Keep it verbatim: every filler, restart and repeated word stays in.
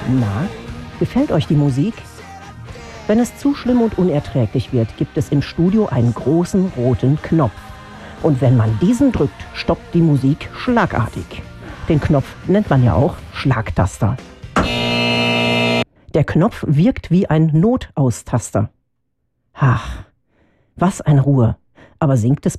Na, gefällt euch die Musik? Wenn es zu schlimm und unerträglich wird, gibt es im Studio einen großen roten Knopf. Und wenn man diesen drückt, stoppt die Musik schlagartig. Den Knopf nennt man ja auch Schlagtaster. Der Knopf wirkt wie ein Notaustaster. Ach, was eine Ruhe. Aber singt es